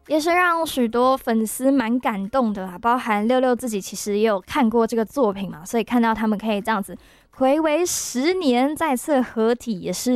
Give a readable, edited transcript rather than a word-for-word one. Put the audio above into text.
也是让许多粉丝蛮感动的啦，包含六六自己其实也有看过这个作品嘛，所以看到他们可以这样子睽违10年再次合体，也是